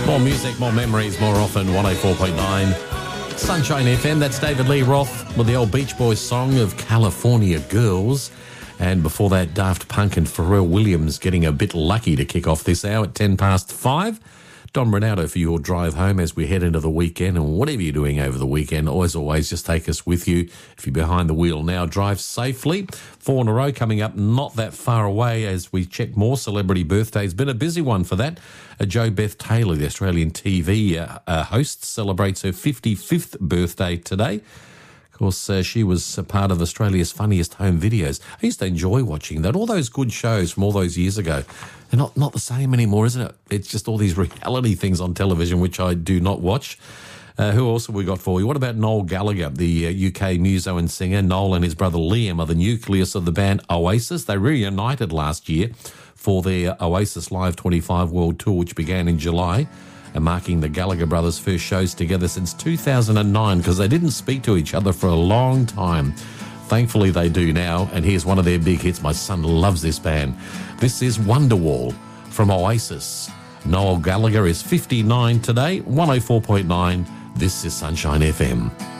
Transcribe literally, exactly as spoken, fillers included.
More music, more memories, more often. one oh four point nine Sunshine F M. That's David Lee Roth with the old Beach Boys song of California Girls. And before that, Daft Punk and Pharrell Williams getting a bit lucky to kick off this hour at ten past five. Dom Ronaldo for your drive home as we head into the weekend. And whatever you're doing over the weekend, always, always just take us with you. If you're behind the wheel now, drive safely. Four in a row coming up not that far away as we check more celebrity birthdays. Been a busy one for that. Uh, Jo Beth Taylor, the Australian T V uh, uh, host, celebrates her fifty-fifth birthday today. Of course, uh, she was a part of Australia's Funniest Home Videos. I used to enjoy watching that. All those good shows from all those years ago. They're not, not the same anymore, isn't it? It's just all these reality things on television, which I do not watch. Uh, who else have we got for you? What about Noel Gallagher, the uh, U K muso and singer? Noel and his brother Liam are the nucleus of the band Oasis. They reunited last year for their Oasis Live twenty-five World Tour, which began in July, and marking the Gallagher brothers' first shows together since two thousand nine, because they didn't speak to each other for a long time. Thankfully, they do now, and here's one of their big hits. My son loves this band. This is Wonderwall from Oasis. Noel Gallagher is fifty-nine today, one oh four point nine. This is Sunshine F M.